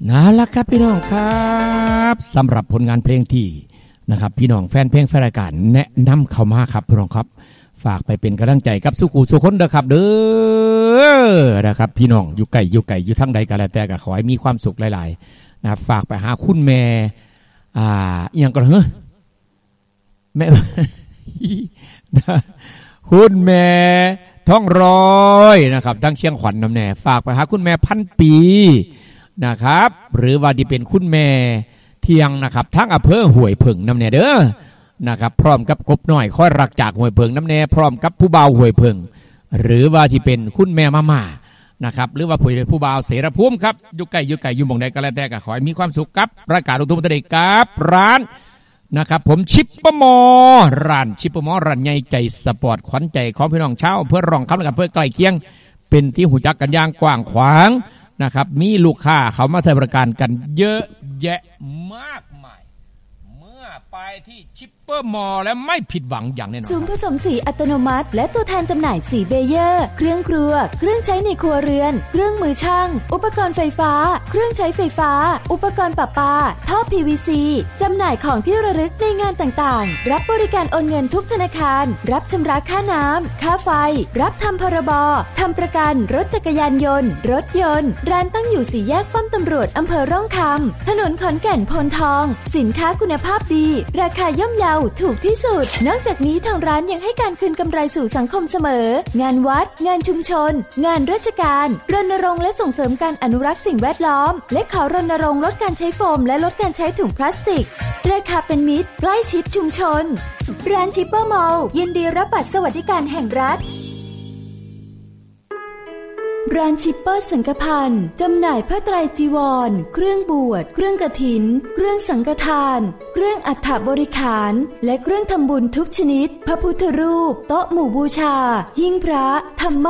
นั่นแหละครับพี่น้องครับสำหรับผลงานเพลงที่นะครับพี่น้องแฟนเพลงแฟนรายการแนะนำเข้ามาครับพี่น้องครับฝากไปเป็นกำลังใจกับสุขูสุคนเด้อครับเด้อนะครับพี่น้องอยู่ไกลอยู่ทั้งใดก็แล้วแต่ก็ขอให้มีความสุขหลายๆนะครับฝากไปหาคุณแม่อีหยังก่อนเหรอแม่ คุณแม่ท้องร้อยนะครับทั้งเชียงขวัญน้ำแน่ฝากไปหาคุณแม่พันปีนะครับหรือว่าที่เป็นคุณแม่เทียงนะครับทั้งอำเภอห้วยเพิงน้ำแน่เด้อนะครับพร้อมกับกบน้อยค่อยรักจากห้วยเพิงน้ำแน่พร้อมกับผู้บ่าวห้วยเพิงหรือว่าที่เป็นคุณแม่มานะครับหรือว่าผู้บ่าวเสรภูมิครับอยู่ใกล้อยู่หม่องใดก็แล้วแต่ก็ขอให้มีความสุขกับรายการลูกทุ่งบันเทิงกับร้านนะครับผมชิปปมอร้านชิปปมอร้านใหญ่ใจสปอร์ตขวัญใจของพี่น้องชาวเพื่อรองคำและกับเพื่อใกล้เคียงเป็นที่หูจักกันอย่างกว้างขวางนะครับมีลูกค้าเขามาใช้บริการกันเยอะแยะมากมายเมื่อไปที่ชิปเปอร์มอลแล้วไม่ผิดหวังอย่างแน่นอนศูนย์ผสมสีอัตโนมัติและตัวแทนจำหน่ายสีเบเยอร์เครื่องครัวเครื่องใช้ในครัวเรือนเครื่องมือช่างอุปกรณ์ไฟฟ้าเครื่องใช้ไฟฟ้าอุปกรณ์ประปาท่อ PVC จำหน่ายของที่ระลึกในงานต่างๆรับบริการโอนเงินทุกธนาคารรับชำระค่าน้ำค่าไฟรับทำพรบทำประกันรถจักรยานยนต์รถยนต์ร้านตั้งอยู่สี่แยกป้อมตำรวจอำเภอร่องคำถนนขอนแก่นโพนทองสินค้าคุณภาพดีราคาย่อมเยาถูกที่สุดนอกจากนี้ทางร้านยังให้การคืนกำไรสู่สังคมเสมองานวัดงานชุมชนงานราชการรณรงค์และส่งเสริมการอนุรักษ์สิ่งแวดล้อมและขอรณรงค์ลดการใช้โฟมและลดการใช้ถุงพลาสติกราคาเป็นมิตรใกล้ชิดชุมชนร้านชิปเปอร์มอลล์ยินดีรับบัตรสวัสดิการแห่งรัฐร้านชิปเปอร์สังฆพันธ์จำหน่ายผ้าไตรจีวรเครื่องบวชเครื่องกฐินเครื่องสังฆทานเครื่องอัฐบริขารและเครื่องทำบุญทุกชนิดพระพุทธรูปโต๊ะหมู่บูชาหิ้งพระธรรม